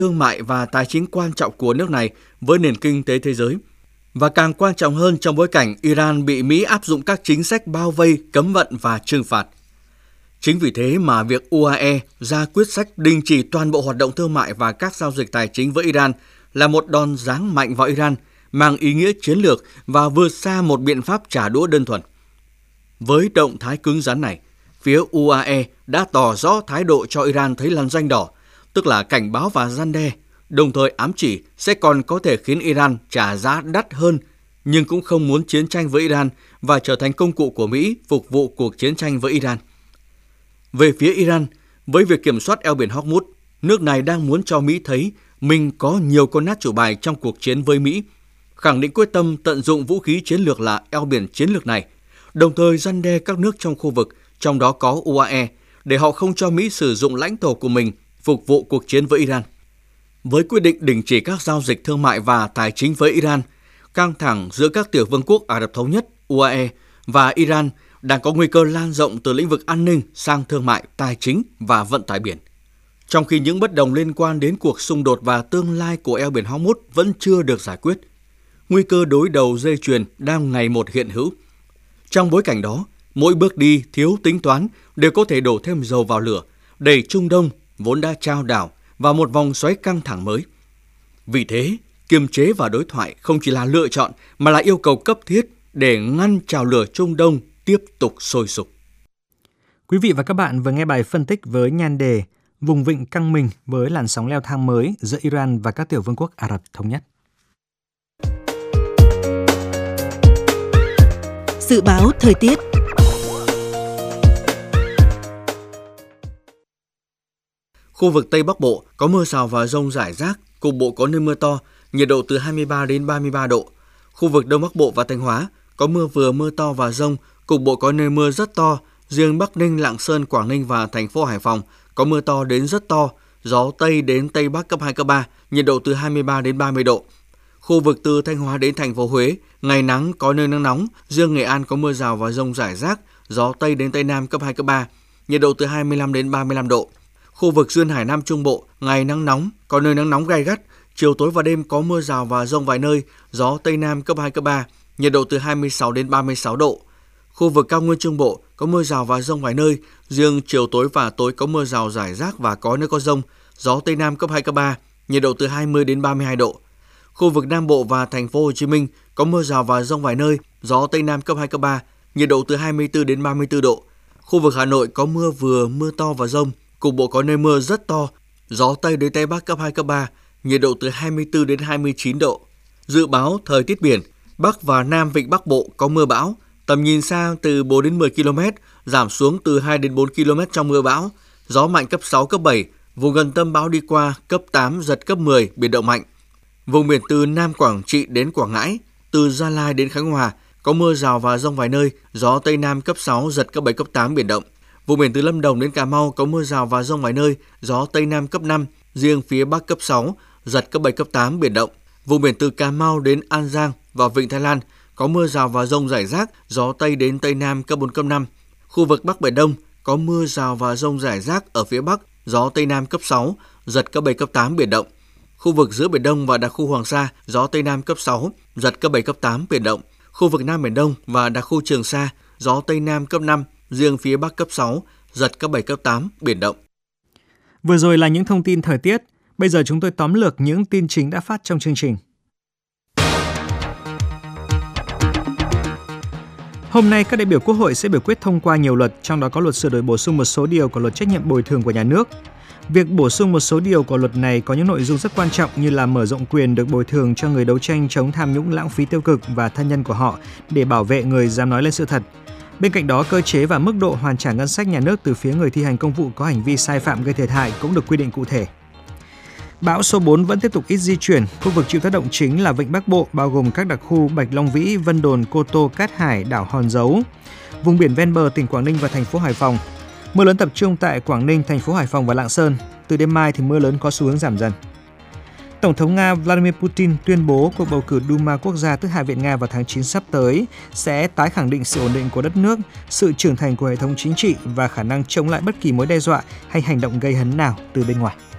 thương mại và tài chính quan trọng của nước này với nền kinh tế thế giới. Và càng quan trọng hơn trong bối cảnh Iran bị Mỹ áp dụng các chính sách bao vây, cấm vận và trừng phạt. Chính vì thế mà việc UAE ra quyết sách đình chỉ toàn bộ hoạt động thương mại và các giao dịch tài chính với Iran là một đòn giáng mạnh vào Iran, mang ý nghĩa chiến lược và vượt xa một biện pháp trả đũa đơn thuần. Với động thái cứng rắn này, phía UAE đã tỏ rõ thái độ cho Iran thấy lằn ranh đỏ, tức là cảnh báo và răn đe, đồng thời ám chỉ sẽ còn có thể khiến Iran trả giá đắt hơn, nhưng cũng không muốn chiến tranh với Iran và trở thành công cụ của Mỹ phục vụ cuộc chiến tranh với Iran. Về phía Iran, với việc kiểm soát eo biển Hormuz, nước này đang muốn cho Mỹ thấy mình có nhiều con nát chủ bài trong cuộc chiến với Mỹ, khẳng định quyết tâm tận dụng vũ khí chiến lược là eo biển chiến lược này, đồng thời răn đe các nước trong khu vực, trong đó có UAE, để họ không cho Mỹ sử dụng lãnh thổ của mình phục vụ cuộc chiến với Iran. Với quyết định đình chỉ các giao dịch thương mại và tài chính với Iran, căng thẳng giữa các tiểu vương quốc Ả Rập Thống Nhất, UAE và Iran đang có nguy cơ lan rộng từ lĩnh vực an ninh sang thương mại, tài chính và vận tải biển. Trong khi những bất đồng liên quan đến cuộc xung đột và tương lai của eo biển Hormuz vẫn chưa được giải quyết, nguy cơ đối đầu dây chuyền đang ngày một hiện hữu. Trong bối cảnh đó, mỗi bước đi thiếu tính toán đều có thể đổ thêm dầu vào lửa, đẩy Trung Đông vốn đã chao đảo vào một vòng xoáy căng thẳng mới. Vì thế, kiềm chế và đối thoại không chỉ là lựa chọn mà là yêu cầu cấp thiết để ngăn trào lửa Trung Đông tiếp tục sôi sục. Quý vị và các bạn vừa nghe bài phân tích với nhan đề Vùng vịnh căng mình với làn sóng leo thang mới giữa Iran và các tiểu vương quốc Ả Rập Thống Nhất. Dự báo thời tiết. Khu vực Tây Bắc Bộ có mưa rào và dông rải rác, cục bộ có nơi mưa to, nhiệt độ từ 23 đến 33 độ. Khu vực Đông Bắc Bộ và Thanh Hóa có mưa vừa mưa to và dông, cục bộ có nơi mưa rất to. Riêng Bắc Ninh, Lạng Sơn, Quảng Ninh và thành phố Hải Phòng có mưa to đến rất to, gió Tây đến Tây Bắc cấp 2, cấp 3, nhiệt độ từ 23 đến 30 độ. Khu vực từ Thanh Hóa đến thành phố Huế, ngày nắng có nơi nắng nóng, riêng Nghệ An có mưa rào và dông rải rác, gió Tây đến Tây Nam cấp 2, cấp 3, nhiệt độ từ 25 đến 35 độ. Khu vực Duyên Hải Nam Trung Bộ, ngày nắng nóng, có nơi nắng nóng gay gắt, chiều tối và đêm có mưa rào và dông vài nơi, gió Tây Nam cấp 2, cấp 3, nhiệt độ từ 26 đến 36 độ. Khu vực Cao Nguyên Trung Bộ có mưa rào và dông vài nơi, riêng chiều tối và tối có mưa rào rải rác và có nơi có dông, gió Tây Nam cấp 2, cấp 3, nhiệt độ từ 20 đến 32 độ. Khu vực Nam Bộ và thành phố Hồ Chí Minh có mưa rào và dông vài nơi, gió Tây Nam cấp 2, cấp 3, nhiệt độ từ 24 đến 34 độ. Khu vực Hà Nội có mưa vừa, mưa to và dông, cục bộ có nơi mưa rất to, gió Tây đến Tây Bắc cấp 2, cấp 3, nhiệt độ từ 24 đến 29 độ. Dự báo thời tiết biển, Bắc và Nam Vịnh Bắc Bộ có mưa bão, tầm nhìn xa từ 4 đến 10 km, giảm xuống từ 2 đến 4 km trong mưa bão, gió mạnh cấp 6, cấp 7, vùng gần tâm bão đi qua cấp 8, giật cấp 10, biển động mạnh. Vùng biển từ Nam Quảng Trị đến Quảng Ngãi, từ Gia Lai đến Khánh Hòa có mưa rào và dông vài nơi, gió Tây Nam cấp 6, giật cấp 7, cấp 8, biển động. Vùng biển từ Lâm Đồng đến Cà Mau có mưa rào và dông vài nơi, gió Tây Nam cấp 5, riêng phía Bắc cấp 6, giật cấp 7, cấp 8, biển động. Vùng biển từ Cà Mau đến An Giang và Vịnh Thái Lan có mưa rào và dông rải rác, gió Tây đến Tây Nam cấp 4, cấp 5. Khu vực Bắc Biển Đông có mưa rào và dông rải rác ở phía Bắc, gió Tây Nam cấp 6, giật cấp 7, cấp 8, biển động. Khu vực giữa Biển Đông và đặc khu Hoàng Sa, gió Tây Nam cấp 6, giật cấp 7, cấp 8, biển động. Khu vực Nam Biển Đông và đặc khu Trường Sa, gió Tây Nam cấp 5, riêng phía Bắc cấp 6, giật cấp 7, cấp 8, biển động. Vừa rồi là những thông tin thời tiết. Bây giờ chúng tôi tóm lược những tin chính đã phát trong chương trình. Hôm nay, các đại biểu Quốc hội sẽ biểu quyết thông qua nhiều luật, trong đó có luật sửa đổi bổ sung một số điều của luật trách nhiệm bồi thường của nhà nước. Việc bổ sung một số điều của luật này có những nội dung rất quan trọng như là mở rộng quyền được bồi thường cho người đấu tranh chống tham nhũng lãng phí tiêu cực và thân nhân của họ để bảo vệ người dám nói lên sự thật. Bên cạnh đó, cơ chế và mức độ hoàn trả ngân sách nhà nước từ phía người thi hành công vụ có hành vi sai phạm gây thiệt hại cũng được quy định cụ thể. Bão số 4 vẫn tiếp tục ít di chuyển, khu vực chịu tác động chính là Vịnh Bắc Bộ, bao gồm các đặc khu Bạch Long Vĩ, Vân Đồn, Cô Tô, Cát Hải, đảo Hòn Dấu, vùng biển ven bờ tỉnh Quảng Ninh và thành phố Hải Phòng. Mưa lớn tập trung tại Quảng Ninh, thành phố Hải Phòng và Lạng Sơn. Từ đêm mai thì mưa lớn có xu hướng giảm dần. Tổng thống Nga Vladimir Putin tuyên bố cuộc bầu cử Duma quốc gia tức Hạ viện Nga vào tháng 9 sắp tới sẽ tái khẳng định sự ổn định của đất nước, sự trưởng thành của hệ thống chính trị và khả năng chống lại bất kỳ mối đe dọa hay hành động gây hấn nào từ bên ngoài.